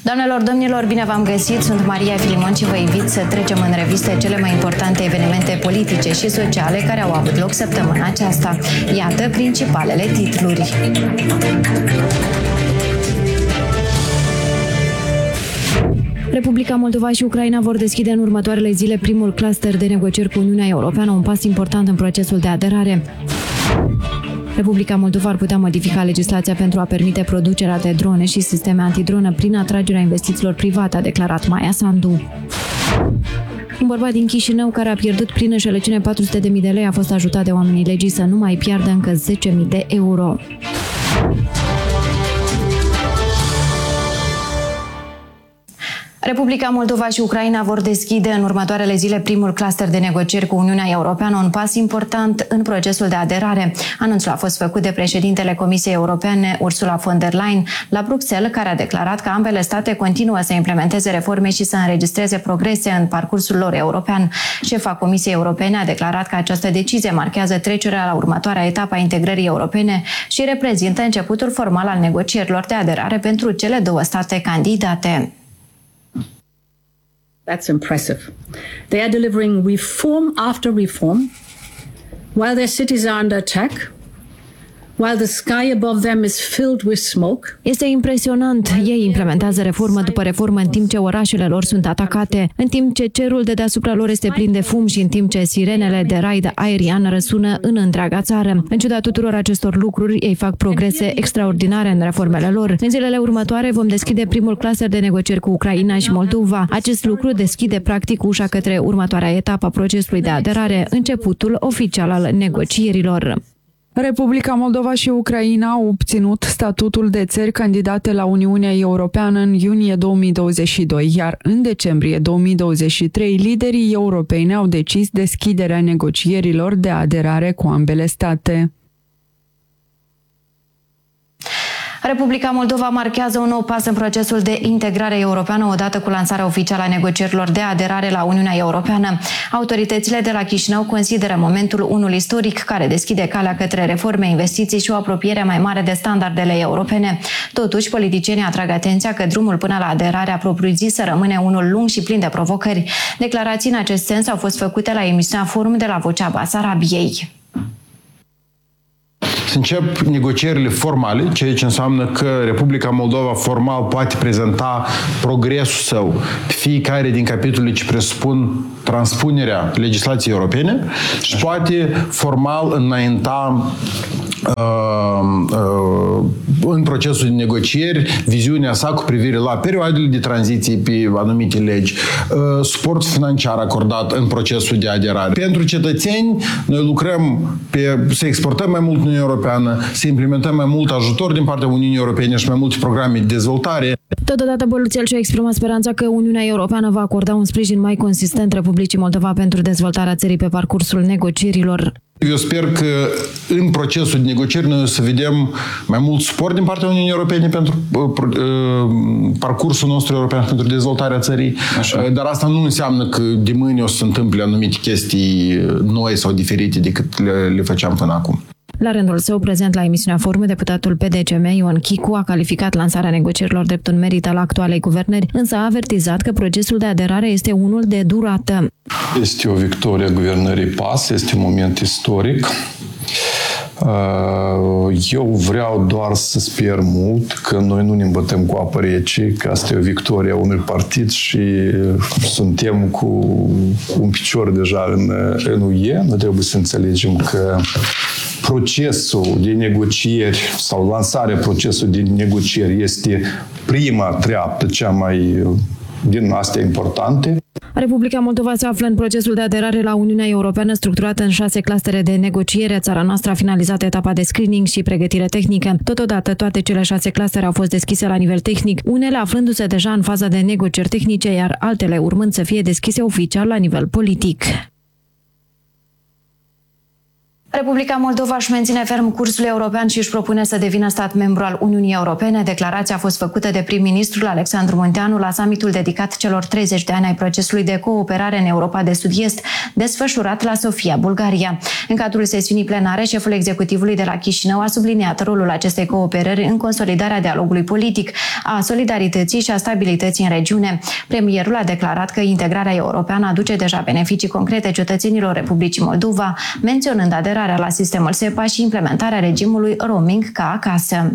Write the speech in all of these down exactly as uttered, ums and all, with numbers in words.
Doamnelor, domnilor, bine v-am găsit! Sunt Maria Filimon și vă invit să trecem în revistă cele mai importante evenimente politice și sociale care au avut loc săptămâna aceasta. Iată principalele titluri. Republica Moldova și Ucraina vor deschide în următoarele zile primul cluster de negocieri cu Uniunea Europeană, un pas important în procesul de aderare. Republica Moldova ar putea modifica legislația pentru a permite producerea de drone și sisteme antidronă prin atragerea investițiilor private, a declarat Maia Sandu. Un bărbat din Chișinău care a pierdut prin înșelăciune patru sute de mii de lei a fost ajutat de oamenii legii să nu mai piardă încă zece mii de euro. Republica Moldova și Ucraina vor deschide în următoarele zile primul cluster de negocieri cu Uniunea Europeană, un pas important în procesul de aderare. Anunțul a fost făcut de președintele Comisiei Europene, Ursula von der Leyen, la Bruxelles, care a declarat că ambele state continuă să implementeze reforme și să înregistreze progrese în parcursul lor european. Șefa Comisiei Europene a declarat că această decizie marchează trecerea la următoarea etapă a integrării europene și reprezintă începutul formal al negocierilor de aderare pentru cele două state candidate. That's impressive. They are delivering reform after reform while their cities are under attack, while the sky above them is filled with smoke. Este impresionant. Ei implementează reformă după reformă în timp ce orașele lor sunt atacate, în timp ce cerul de deasupra lor este plin de fum și în timp ce sirenele de raid aerian răsună în întreaga țară. În ciuda tuturor acestor lucruri, ei fac progrese extraordinare în reformele lor. În zilele următoare vom deschide primul cluster de negocieri cu Ucraina și Moldova. Acest lucru deschide practic ușa către următoarea etapă a procesului de aderare, începutul oficial al negocierilor. Republica Moldova și Ucraina au obținut statutul de țări candidate la Uniunea Europeană în iunie două mii douăzeci și doi, iar în decembrie două mii douăzeci și trei liderii europeni au decis deschiderea negocierilor de aderare cu ambele state. Republica Moldova marchează un nou pas în procesul de integrare europeană odată cu lansarea oficială a negocierilor de aderare la Uniunea Europeană. Autoritățile de la Chișinău consideră momentul unul istoric care deschide calea către reforme, investiții și o apropiere mai mare de standardele europene. Totuși, politicienii atrag atenția că drumul până la aderarea propriu-zisă rămâne unul lung și plin de provocări. Declarații în acest sens au fost făcute la emisiunea Forum de la Vocea Basarabiei. Să încep negocierile formale, ceea ce înseamnă că Republica Moldova formal poate prezenta progresul său pe fiecare din capitolele ce presupun transpunerea legislației europene și poate formal înainta uh, uh, în procesul de negocieri viziunea sa cu privire la perioadele de tranziție pe anumite legi, uh, suportul financiar acordat în procesul de aderare. Pentru cetățeni, noi lucrăm pe, să exportăm mai mult Uniunea Europeană, să implementăm mai mult ajutor din partea Uniunii Europene și mai multe programe de dezvoltare. Totodată, Băluțel și-a exprimat speranța că Uniunea Europeană va acorda un sprijin mai consistent Republicii Moldova pentru dezvoltarea țării pe parcursul negocierilor. Eu sper că în procesul de negocieri noi o să vedem mai mult suport din partea Uniunii Europene pentru uh, parcursul nostru european, pentru dezvoltarea țării. Așa. Dar asta nu înseamnă că de mâine o să se întâmple anumite chestii noi sau diferite decât le, le făceam până acum. La rândul său, prezent la emisiunea Forum, deputatul P D C M Ion Chicu a calificat lansarea negocierilor drept un merit al actualei guvernări, însă a avertizat că procesul de aderare este unul de durată. Este o victorie a guvernării P A S, este un moment istoric. Eu vreau doar să sper mult că noi nu ne îmbătăm cu apă rece, că asta e o victorie a unui partid și suntem cu un picior deja în, în U E. Noi trebuie să înțelegem că procesul de negocieri sau lansarea procesului de negocieri este prima treaptă, cea mai din astea importante. Republica Moldova se află în procesul de aderare la Uniunea Europeană, structurată în șase clustere de negociere. Țara noastră a finalizat etapa de screening și pregătire tehnică. Totodată, toate cele șase clustere au fost deschise la nivel tehnic, unele aflându-se deja în faza de negocieri tehnice, iar altele urmând să fie deschise oficial la nivel politic. Republica Moldova își menține ferm cursul european și își propune să devină stat membru al Uniunii Europene. Declarația a fost făcută de prim-ministrul Alexandru Munteanu la summitul dedicat celor treizeci de ani ai procesului de cooperare în Europa de Sud-Est, desfășurat la Sofia, Bulgaria. În cadrul sesiunii plenare, șeful executivului de la Chișinău a subliniat rolul acestei cooperări în consolidarea dialogului politic, a solidarității și a stabilității în regiune. Premierul a declarat că integrarea europeană aduce deja beneficii concrete cetățenilor Republicii Moldova, menționând aderarea la sistemul SEPA și implementarea regimului roaming ca acasă.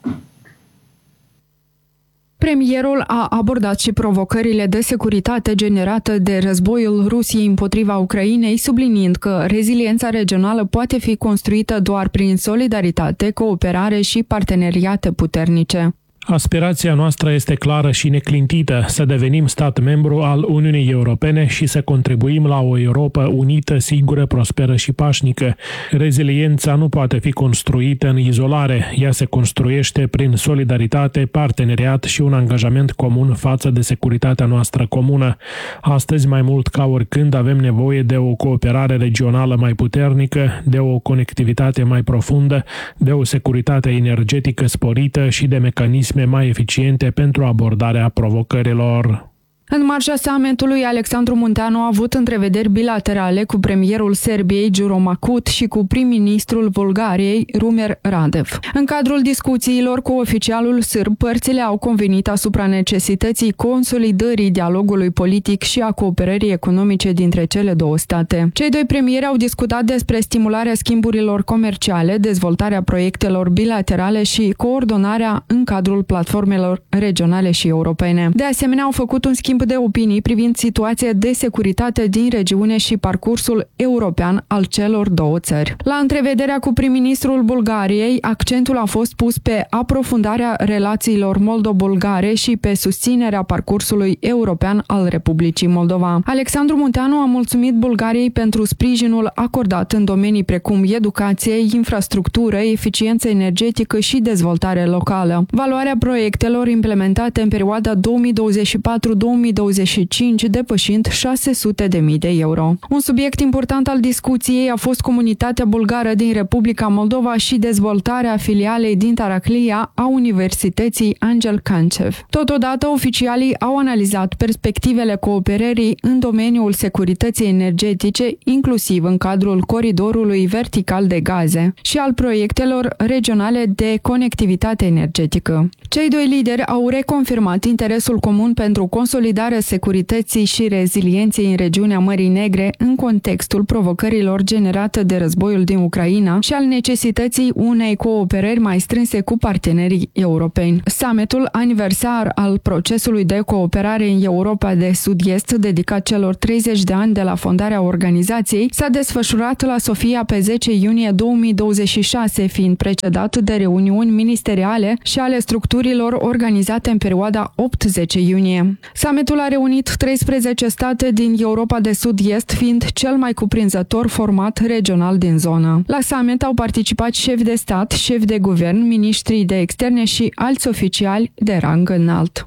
Premierul a abordat și provocările de securitate generate de războiul Rusiei împotriva Ucrainei, subliniind că reziliența regională poate fi construită doar prin solidaritate, cooperare și parteneriate puternice. Aspirația noastră este clară și neclintită, să devenim stat membru al Uniunii Europene și să contribuim la o Europă unită, sigură, prosperă și pașnică. Reziliența nu poate fi construită în izolare. Ea se construiește prin solidaritate, parteneriat și un angajament comun față de securitatea noastră comună. Astăzi, mai mult ca oricând, avem nevoie de o cooperare regională mai puternică, de o conectivitate mai profundă, de o securitate energetică sporită și de mecanisme mai eficiente pentru abordarea provocărilor. În marja summitului, Alexandru Munteanu a avut întrevederi bilaterale cu premierul Serbiei, Đuro Macut, și cu prim-ministrul Bulgariei, Rumer Radev. În cadrul discuțiilor cu oficialul sârb, părțile au convenit asupra necesității consolidării dialogului politic și a cooperării economice dintre cele două state. Cei doi premieri au discutat despre stimularea schimburilor comerciale, dezvoltarea proiectelor bilaterale și coordonarea în cadrul platformelor regionale și europene. De asemenea, au făcut un schimb de opinii privind situația de securitate din regiune și parcursul european al celor două țări. La întrevederea cu prim-ministrul Bulgariei, accentul a fost pus pe aprofundarea relațiilor moldo-bulgare și pe susținerea parcursului european al Republicii Moldova. Alexandru Munteanu a mulțumit Bulgariei pentru sprijinul acordat în domenii precum educație, infrastructură, eficiență energetică și dezvoltare locală. Valoarea proiectelor implementate în perioada două mii douăzeci și patru două mii douăzeci și cinci depășind șase sute de mii de euro. Un subiect important al discuției a fost comunitatea bulgară din Republica Moldova și dezvoltarea filialei din Taraclia a Universității Angel Cancev. Totodată, oficialii au analizat perspectivele cooperării în domeniul securității energetice, inclusiv în cadrul coridorului vertical de gaze și al proiectelor regionale de conectivitate energetică. Cei doi lideri au reconfirmat interesul comun pentru consolidarea securității și rezilienței în regiunea Mării Negre în contextul provocărilor generate de războiul din Ucraina și al necesității unei cooperări mai strânse cu partenerii europeni. Summitul aniversar al procesului de cooperare în Europa de Sud-Est, dedicat celor treizeci de ani de la fondarea organizației, s-a desfășurat la Sofia pe zece iunie două mii douăzeci și șase, fiind precedat de reuniuni ministeriale și ale structurilor organizate în perioada opt zece iunie. Summitul a reunit treisprezece state din Europa de Sud-Est, fiind cel mai cuprinzător format regional din zonă. La summit au participat șefi de stat, șefi de guvern, miniștrii de externe și alți oficiali de rang înalt.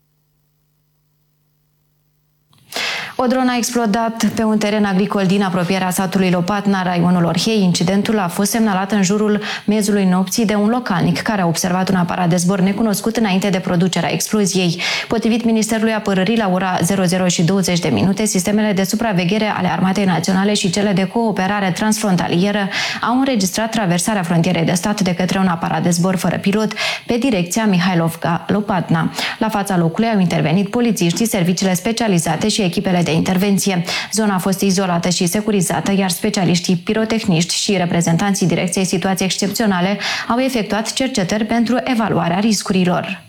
O dronă a explodat pe un teren agricol din apropierea satului Lopatna, raionul Orhei. Incidentul a fost semnalat în jurul miezului nopții de un localnic care a observat un aparat de zbor necunoscut înainte de producerea exploziei. Potrivit Ministerului Apărării, la ora zero zero și douăzeci de minute, sistemele de supraveghere ale Armatei Naționale și cele de cooperare transfrontalieră au înregistrat traversarea frontierei de stat de către un aparat de zbor fără pilot pe direcția Mihailovka-Lopatna. La fața locului au intervenit polițiștii, serviciile specializate și echipele de intervenție. Zona a fost izolată și securizată, iar specialiștii pirotehniști și reprezentanții Direcției Situații Excepționale au efectuat cercetări pentru evaluarea riscurilor.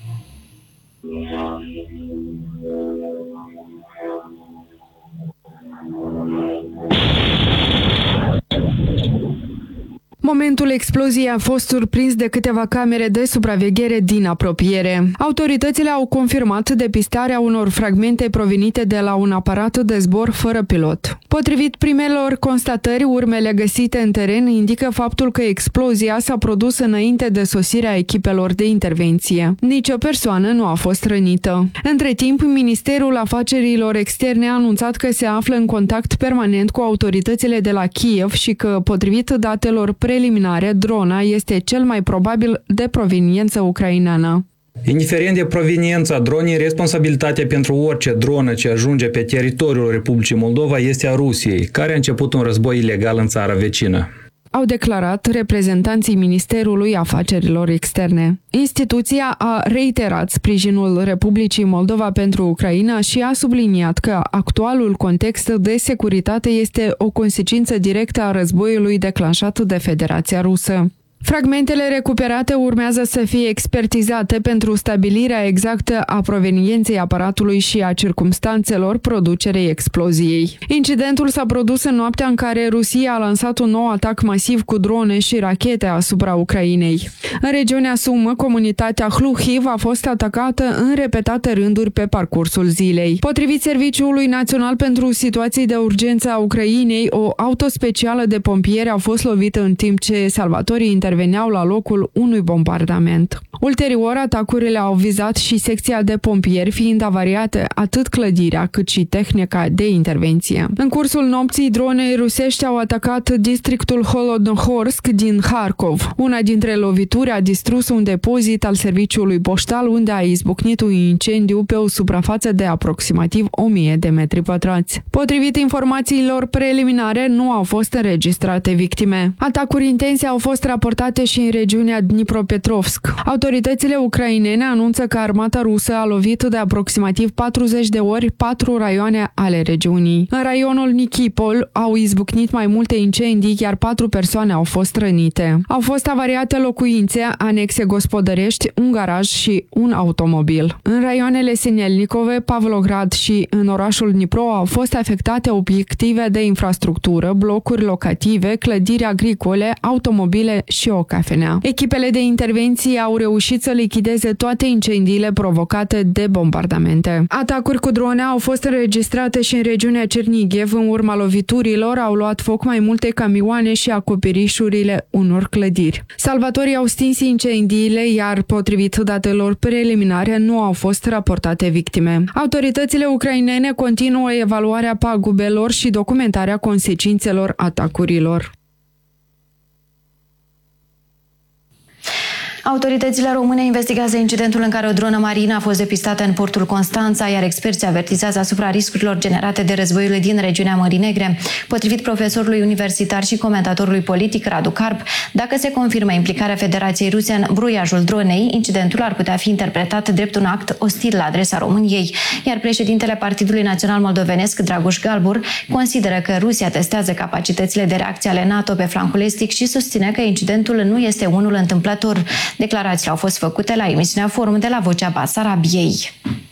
Momentul exploziei a fost surprins de câteva camere de supraveghere din apropiere. Autoritățile au confirmat depistarea unor fragmente provenite de la un aparat de zbor fără pilot. Potrivit primelor constatări, urmele găsite în teren indică faptul că explozia s-a produs înainte de sosirea echipelor de intervenție. Nici o persoană nu a fost rănită. Între timp, Ministerul Afacerilor Externe a anunțat că se află în contact permanent cu autoritățile de la Kiev și că, potrivit datelor preliminare, drona este cel mai probabil de proveniență ucraineană. Indiferent de proveniența dronei, responsabilitatea pentru orice dronă ce ajunge pe teritoriul Republicii Moldova este a Rusiei, care a început un război ilegal în țara vecină, au declarat reprezentanții Ministerului Afacerilor Externe. Instituția a reiterat sprijinul Republicii Moldova pentru Ucraina și a subliniat că actualul context de securitate este o consecință directă a războiului declanșat de Federația Rusă. Fragmentele recuperate urmează să fie expertizate pentru stabilirea exactă a provenienței aparatului și a circumstanțelor producerei exploziei. Incidentul s-a produs în noaptea în care Rusia a lansat un nou atac masiv cu drone și rachete asupra Ucrainei. În regiunea Sumă, comunitatea Hluhiv a fost atacată în repetate rânduri pe parcursul zilei. Potrivit Serviciului Național pentru Situații de Urgență a Ucrainei, o auto specială de pompieri a fost lovită în timp ce salvatorii interveneau la locul unui bombardament. Ulterior, atacurile au vizat și secția de pompieri, fiind avariate atât clădirea cât și tehnica de intervenție. În cursul nopții, drone rusești au atacat districtul Holodnohorsk din Harkov. Una dintre lovituri a distrus un depozit al serviciului poștal, unde a izbucnit un incendiu pe o suprafață de aproximativ o mie de metri pătrați. Potrivit informațiilor preliminare, nu au fost înregistrate victime. Atacuri intense au fost raportate și în regiunea Dnipropetrovsk. Autoritățile ucrainene anunță că armata rusă a lovit de aproximativ patruzeci de ori patru raioane ale regiunii. În raionul Nikipol au izbucnit mai multe incendii, iar patru persoane au fost rănite. Au fost avariate locuințe, anexe gospodărești, un garaj și un automobil. În raioanele Sinelnikove, Pavlograd și în orașul Dnipro au fost afectate obiective de infrastructură, blocuri locative, clădiri agricole, automobile și o cafenea. Echipele de intervenție au reușit să lichideze toate incendiile provocate de bombardamente. Atacuri cu drone au fost înregistrate și în regiunea Cernichev. În urma loviturilor au luat foc mai multe camioane și acoperișurile unor clădiri. Salvatorii au stins incendiile, iar potrivit datelor preliminare nu au fost raportate victime. Autoritățile ucrainene continuă evaluarea pagubelor și documentarea consecințelor atacurilor. Autoritățile române investigează incidentul în care o dronă marină a fost depistată în portul Constanța, iar experții avertizează asupra riscurilor generate de războiul din regiunea Mării Negre. Potrivit profesorului universitar și comentatorului politic Radu Carp, dacă se confirmă implicarea Federației Ruse în bruiajul dronei, incidentul ar putea fi interpretat drept un act ostil la adresa României, iar președintele Partidului Național Moldovenesc, Dragoș Galbur, consideră că Rusia testează capacitățile de reacție ale NATO pe flancul estic și susține că incidentul nu este unul întâmplător. Declarațiile au fost făcute la emisiunea Forum de la Vocea Basarabiei.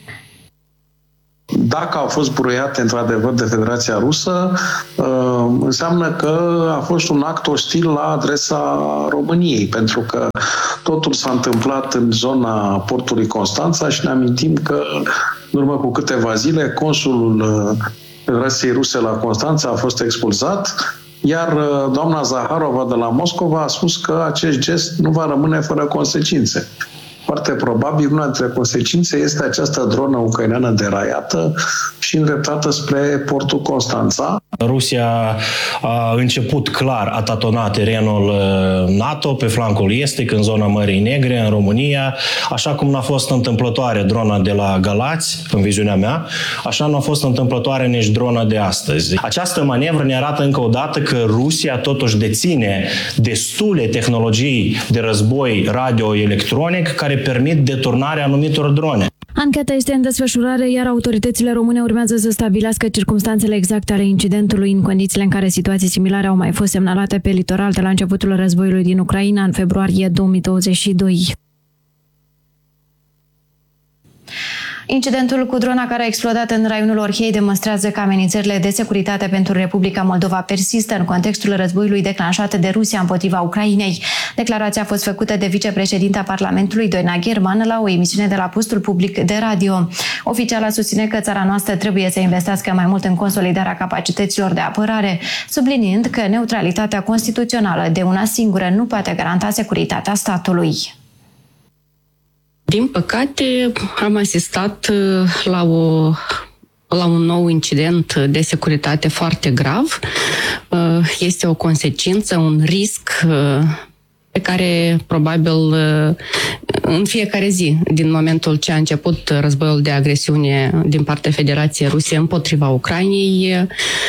Dacă au fost bruiate într-adevăr de Federația Rusă, înseamnă că a fost un act ostil la adresa României, pentru că totul s-a întâmplat în zona portului Constanța și ne amintim că în urmă cu câteva zile consulul Federației Ruse la Constanța a fost expulzat, iar doamna Zaharova de la Moscova a spus că acest gest nu va rămâne fără consecințe. Foarte probabil una dintre consecințe este această dronă ucraineană deraiată și îndreptată spre portul Constanța. Rusia a început clar a tatona terenul NATO pe flancul estic, în zona Mării Negre, în România, așa cum n-a fost întâmplătoare drona de la Galați, în viziunea mea, așa nu a fost întâmplătoare nici drona de astăzi. Această manevră ne arată încă o dată că Rusia totuși deține destule tehnologii de război radioelectronic care permit deturnarea anumitor drone. Ancheta este în desfășurare, iar autoritățile române urmează să stabilească circumstanțele exacte ale incidentului în condițiile în care situații similare au mai fost semnalate pe litoral de la începutul războiului din Ucraina în februarie două mii douăzeci și doi. Incidentul cu drona care a explodat în raionul Orhei demonstrează că amenințările de securitate pentru Republica Moldova persistă în contextul războiului declanșat de Rusia împotriva Ucrainei. Declarația a fost făcută de vicepreședinta Parlamentului Doina German la o emisiune de la postul public de radio. Oficiala susține că țara noastră trebuie să investească mai mult în consolidarea capacităților de apărare, subliniind că neutralitatea constituțională de una singură nu poate garanta securitatea statului. Din păcate, am asistat la, o, la un nou incident de securitate foarte grav. Este o consecință, un risc pe care probabil în fiecare zi, din momentul ce a început războiul de agresiune din partea Federației Rusiei împotriva Ucrainei,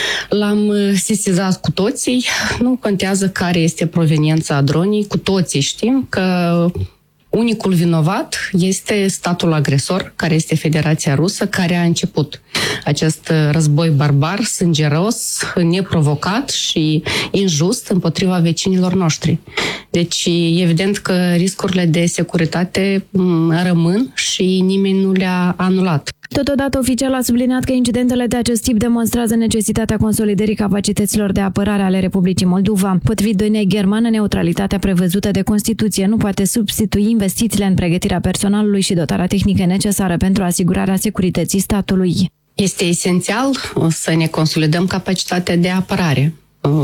l-am sesizat cu toții. Nu contează care este proveniența dronii, cu toții știm că unicul vinovat este statul agresor, care este Federația Rusă, care a început acest război barbar, sângeros, neprovocat și injust împotriva vecinilor noștri. Deci, evident că riscurile de securitate rămân și nimeni nu le-a anulat. Totodată, oficial a subliniat că incidentele de acest tip demonstrează necesitatea consolidării capacităților de apărare ale Republicii Moldova. Potrivit Doinei German, neutralitatea prevăzută de Constituție nu poate substitui investițiile în pregătirea personalului și dotarea tehnică necesară pentru asigurarea securității statului. Este esențial să ne consolidăm capacitatea de apărare.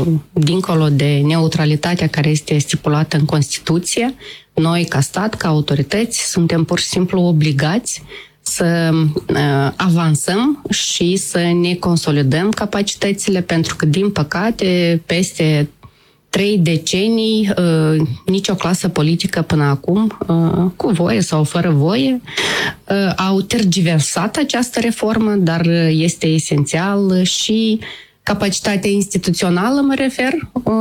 Dincolo de neutralitatea care este stipulată în Constituție, noi, ca stat, ca autorități, suntem pur și simplu obligați să uh, avansăm și să ne consolidăm capacitățile, pentru că, din păcate, peste trei decenii, uh, nicio clasă politică până acum, uh, cu voie sau fără voie, uh, au tergiversat această reformă, dar este esențial și capacitatea instituțională, mă refer,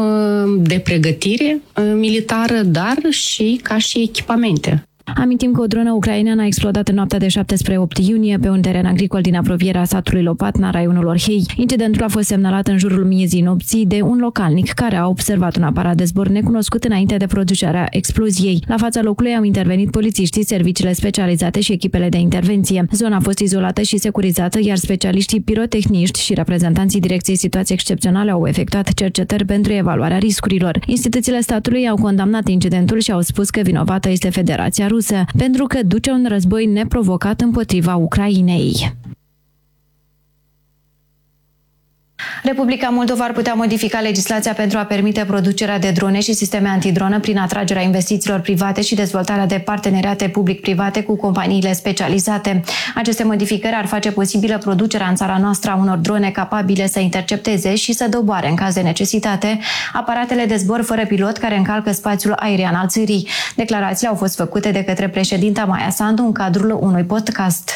uh, de pregătire uh, militară, dar și ca și echipamente. Amintim că o dronă ucraineană a explodat în noaptea de șapte spre opt iunie pe un teren agricol din apropierea satului Lopatna, raionul Orhei. Incidentul a fost semnalat în jurul miezii nopții de un localnic care a observat un aparat de zbor necunoscut înainte de producerea exploziei. La fața locului au intervenit polițiștii, serviciile specializate și echipele de intervenție. Zona a fost izolată și securizată, iar specialiștii pirotehniști și reprezentanții Direcției Situații Excepționale au efectuat cercetări pentru evaluarea riscurilor. Instituțiile statului au condamnat incidentul și au spus că vinovată este Federația Rusă, pentru că duce un război neprovocat împotriva Ucrainei. Republica Moldova ar putea modifica legislația pentru a permite producerea de drone și sisteme antidronă prin atragerea investițiilor private și dezvoltarea de parteneriate public-private cu companiile specializate. Aceste modificări ar face posibilă producerea în țara noastră a unor drone capabile să intercepteze și să doboare, în caz de necesitate, aparatele de zbor fără pilot care încalcă spațiul aerian al țării. Declarațiile au fost făcute de către președinta Maia Sandu în cadrul unui podcast.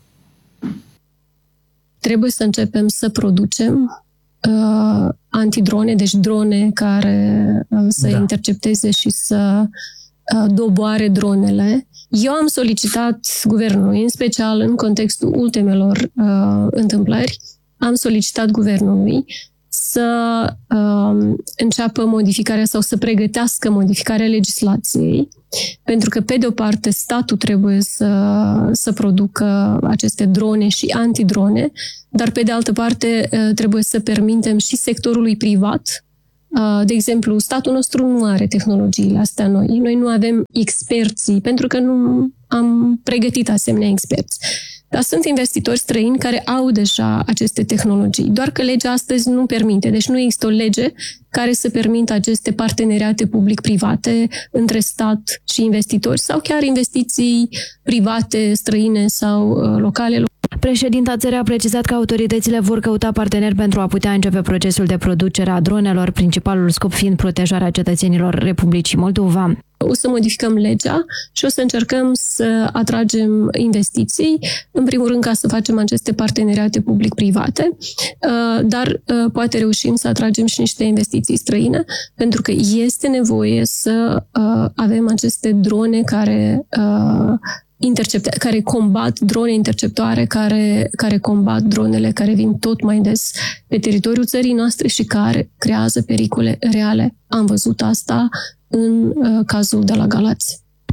Trebuie să începem să producem uh, antidrone, deci drone care uh, să da. intercepteze și să uh, doboare dronele. Eu am solicitat guvernului, în special în contextul ultimelor uh, întâmplări, am solicitat guvernului să uh, înceapă modificarea sau să pregătească modificarea legislației, pentru că, pe de o parte, statul trebuie să, să producă aceste drone și antidrone, dar, pe de altă parte, trebuie să permitem și sectorului privat. De exemplu, statul nostru nu are tehnologiile astea noi. Noi nu avem experții, pentru că nu am pregătit asemenea experți. Dar sunt investitori străini care au deja aceste tehnologii, doar că legea astăzi nu permite. Deci nu există o lege care să permită aceste parteneriate public-private între stat și investitori sau chiar investiții private, străine sau uh, locale. Președinta țării a precizat că autoritățile vor căuta parteneri pentru a putea începe procesul de producere a dronelor, principalul scop fiind protejarea cetățenilor Republicii Moldova. O să modificăm legea și o să încercăm să atragem investiții, în primul rând ca să facem aceste parteneriate public-private, dar poate reușim să atragem și niște investiții străine, pentru că este nevoie să avem aceste drone care intercepte, care combat drone interceptoare, care, care combat dronele care vin tot mai des pe teritoriul țării noastre și care creează pericole reale. Am văzut asta în uh, cazul de la Galați.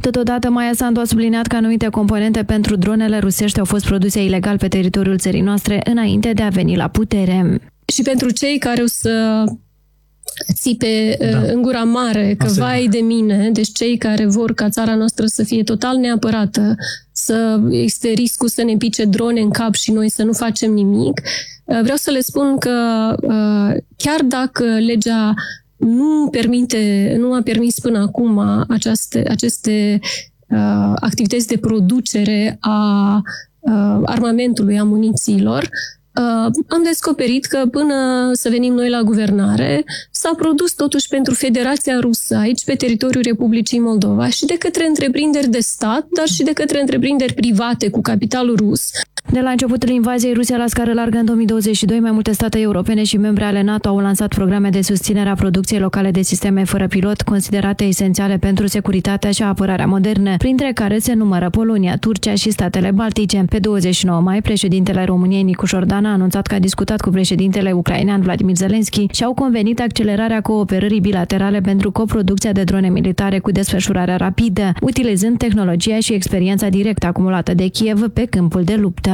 Totodată, Maia Sandu a subliniat că anumite componente pentru dronele rusești au fost produse ilegal pe teritoriul țării noastre înainte de a veni la putere. Și pentru cei care o să țipe da. în gura mare că Asta vai de mine, deci cei care vor ca țara noastră să fie total neapărată, să este riscul să ne pice drone în cap și noi să nu facem nimic, vreau să le spun că chiar dacă legea nu permite, nu a permis până acum aceste, aceste activități de producere a armamentului, a munițiilor, Uh, am descoperit că până să venim noi la guvernare s-a produs totuși pentru Federația Rusă aici pe teritoriul Republicii Moldova și de către întreprinderi de stat, dar și de către întreprinderi private cu capitalul rus. De la începutul invaziei Rusia la scară largă în două mii douăzeci și doi, mai multe state europene și membre ale NATO au lansat programe de susținere a producției locale de sisteme fără pilot, considerate esențiale pentru securitatea și apărarea moderne, printre care se numără Polonia, Turcia și statele Baltice. Pe douăzeci și nouă mai, președintele României, Nicu Șordan, a anunțat că a discutat cu președintele ucrainean Vladimir Zelensky și au convenit accelerarea cooperării bilaterale pentru coproducția de drone militare cu desfășurare rapidă, utilizând tehnologia și experiența directă acumulată de Kiev pe câmpul de luptă.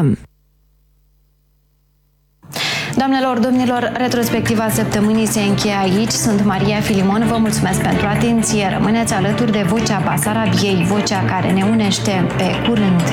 Doamnelor, domnilor, retrospectiva săptămânii se încheie aici. Sunt Maria Filimon, vă mulțumesc pentru atenție. Rămâneți alături de Vocea Basarabiei, vocea care ne unește. Pe curând!